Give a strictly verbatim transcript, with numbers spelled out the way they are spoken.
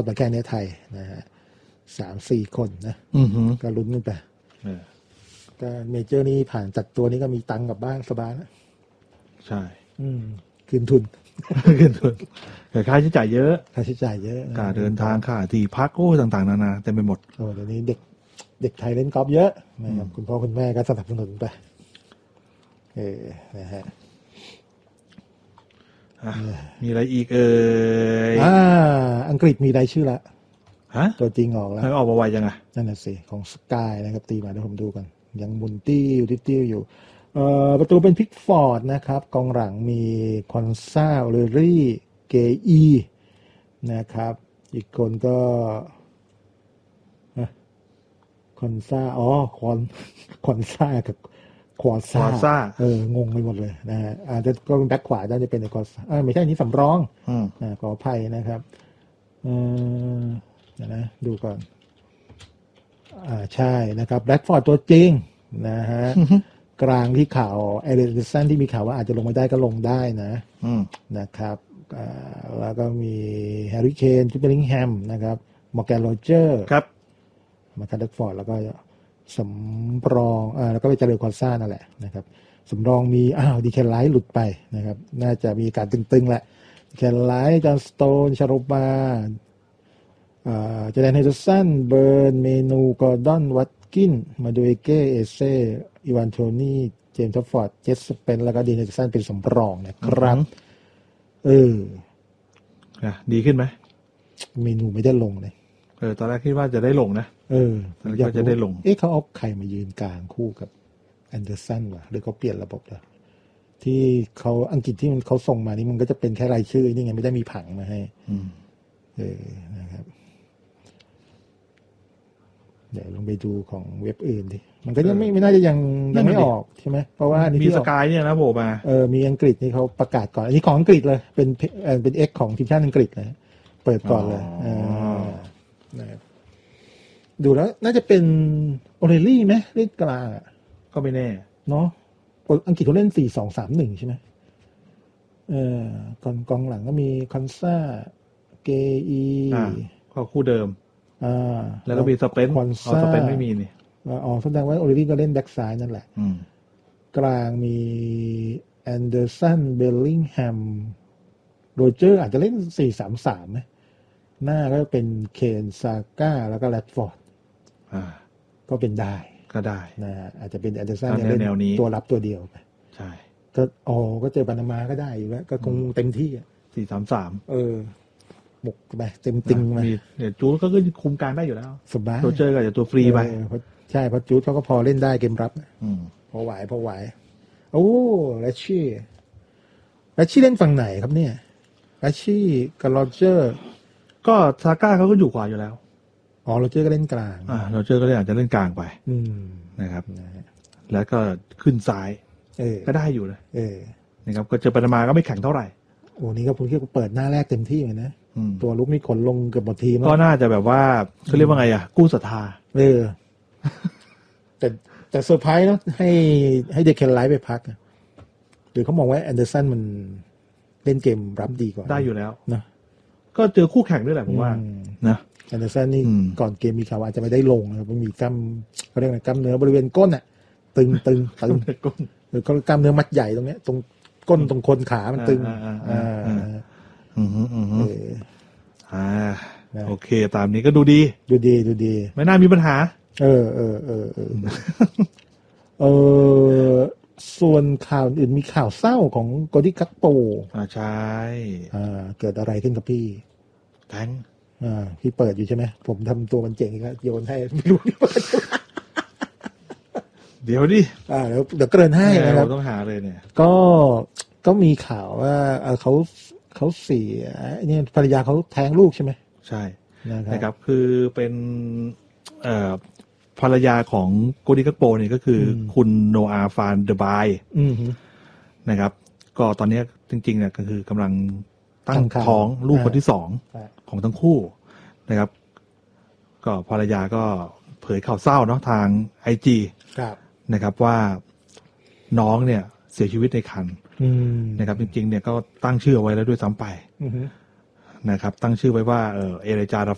ไปแค่นี้ไทยนะฮะสามสี่คนนะก็ลุ้นกันไปก็เมเจอร์นี่ผ่านจัดตัวนี้ก็มีตังค์กลับบ้านสบายแล้วใช่คืนทุนคืนทุนแต่ค่าใช้จ่ายเยอะค่าใช้จ่ายเยอะค่าเดินทางค่าที่พักโอ้ต่างๆนานาเต็มไปหมดโอ้เดี๋ยวนี้เด็กเด็กไทยเล่นกอล์ฟเยอะนะครับคุณพ่อคุณแม่ก็สนับสนุนไปเออนะฮะมีอะไรอีกเอ่ยอ่าอังกฤษมีรายชื่อละฮะตัวจริงออกแล้วออกมาไวจังอ่ะนั่นน่ะสิของสกายนะครับตีมาเดี๋ยวผมดูกันยังมุนตี้อยู่ติ้วอยู่เอ่อประตูเป็นพิกฟอร์ดนะครับกองหลังมีคอนซาเลรี่เกอีนะครับอีกคนก็คอนซาอ๋อคอนคอนซากับควอซ่าเอองงไปหมดเลยนะฮะอาจจะก็เป็นแบ็คขวาได้จะเป็นในควอซ่าเออไม่ใช่นี้สำรองอ่าขออภัยนะครับเออเดี๋ยวนะดูก่อนอ่าใช่นะครับแบล็กฟอร์ดตัวจริงนะฮะกลางที่ข่าวเอเดนสันที่มีข่าวว่าอาจจะลงไม่ได้ก็ลงได้นะนะครับแล้วก็มีแฮร์รี่เคนจูเบลิงแฮมนะครับมอร์แกนโรเจอร์ครับมาคันแบล็กฟอร์ดแล้วก็สำรองอ่าแล้วก็ไปเจริญควอซ่านั่นแหละนะครับสำรองมีอ้าวดีแคนไลท์หลุดไปนะครับน่าจะมีการตึงๆแหละดีแคนไลท์จอห์นสโตนชาโรบาอ่าเจแดนเฮนเดอร์สันเบิร์นเมนูกอร์ดอนวัตกินมาดูเอเก้เอเซ่อีวานโทนี่เจมส์ท็อปฟอร์ดเจสเปนแล้วก็ดีเฮนเดอร์สันเป็นสำรองนะครับเอออ่ะดีขึ้นไหมเมนูไม่ได้ลงเลยเออตอนแรกคิดว่าจะได้ลงนะเอออยากจะได้ลงเอ๊ะเขาเอาใครมายืนกลางคู่กับแอนเดอร์สันวะหรือเขาเปลี่ยนระบบแล้วที่เขาอังกฤษที่มันเขาส่งมานี่มันก็จะเป็นแค่รายชื่อนี่ไงไม่ได้มีผังมาให้เออนะครับเดี๋ยวลองไปดูของเว็บอื่นดิมันก็ยังไม่ไม่น่าจะยังยังไม่ออกใช่ไหมเพราะว่ามีสกายเนี่ยนะโผล่มาเออมีอังกฤษนี่เขาประกาศก่อนอันนี้ของอังกฤษเลยเป็นเป็นเอ็กของทีมชาติอังกฤษเลยเปิดก่อนเลยอ่านะครับดูแล้วน่าจะเป็นโอเรลลี่ไหมเล่นกลางอ่ะก็ไม่แน่เนาะอังกฤษเขาเล่น สี่ สอง สาม หนึ่ง ใช่ไหมเออกองกองหลังก็มีคอนซ่าเกอีอ่าก็คู่เดิมอ่าแล้วก็มีสเปนคอนซ่าสเปนไม่มีนี่อ๋อแสดงว่าโอเรลลี่ก็เล่นแบ็กซ้ายนั่นแหละกลางมีแอนเดอร์สันเบลลิงแฮมโรเจอร์อาจจะเล่น สี่ สาม สาม ไหมหน้าก็เป็นเคนซาก้าแล้วก็แรดฟอร์ดก็เป็นได้ก็ได้นะอาจจะเป็นแอนเดอร์สันเล่นตัวรับตัวเดียวไปใช่ก็อ๋อก็เจอปานามาก็ได้อยู่แล้วก็คงเต็มที่อ่ะสี่สามสามเออหมกไปเต็มติงมาเนี่ยจูดก็คือคุมการได้อยู่แล้วสบายตัวเจอกับตัวฟรีไปใช่เพราะจูดเขาก็พอเล่นได้เกมรับพอไหวพอไหวโอ้แรชชี่แรชชี่เล่นฝั่งไหนครับเนี่ยแรชชี่กับโรเจอร์ก็ซาก้าเขาก็อยู่ขวาอยู่แล้วอ๋อโรเจอร์ก็เล่นกลางอ่าโรเจอร์ก็เล่นอาจจะเล่นกลางไปนะครับแล้วก็ขึ้นซ้ายก็ได้อยู่เลยนะครับก็เจอปานามาก็ไม่แข็งเท่าไหร่โอ้นี่ก็ผมคิดว่าเปิดหน้าแรกเต็มที่เลยนะตัวลุกนี่ขนลงเกือบหมดทีมก็น่าจะแบบว่าเขาเรียกว่าไงอ่ะกู้ศรัทธาเออแต่แต่เซอร์ไพรส์เนาะให้ให้เดคเคนไลท์ไปพักหรือเขามองว่าแอนเดอร์สันมันเล่นเกมรับดีกว่าได้อยู่แล้วนะก็เจอคู่แข่งด้วยแหละผมว่านะแอนเดอร์สันนี่ก่อนเกมมีข่าวอาจจะไม่ได้ลงนะครับมันมีกล้ามเขาเรียกอะไรกล้ามเนื้อบริเวณก้นอ่ะตึงตึงตึงก้นหรือกล้ามเนื้อมัดใหญ่ตรงเนี้ยตรงก้นตรงคนขามันตึงอ่าอืมอืมอืมอ่าโอเคตามนี้ก็ดูดีดูดีดูดีไม่น่ามีปัญหาเออเออเออเออเออส่วนข่าวอื่นมีข่าวเศร้าของโกดิกักโปอ่าใช่อ่าเกิดอะไรขึ้นกับพี่แทงอ่าพี่เปิดอยู่ใช่ไหมผมทำตัวมันเจ๋งอีกแล้วโยนให้ไม่รู้พี่เปิดเดี๋ยวดิอ่าเดี๋ยวเดี๋ยวเกริ่นให้นะครับต้องหาเลยเนี่ยก็ก็มีข่าวว่าเขาเขาเสียเนี่ยภรรยาเขาแท้งลูกใช่ไหมใช่นะครับคือเป็นเอ่อภรรยาของโกดิกักโปเนี่ยก็คือคุณโนอาฟานเดอร์บายนะครับก็ตอนนี้จริงๆเนี่ยก็คือกำลังตั้งท้องลูกคนที่สองของทั้งคู่นะครับก็ภรรยาก็เผยข่าวเศร้าเนาะทางไอจีนะครับว่าน้องเนี่ยเสียชีวิตในครรภ์นะครับจริงๆเนี่ยก็ตั้งชื่อเอาไว้แล้วด้วยซ้ำไปนะครับตั้งชื่อไว้ว่าเออเอเลจา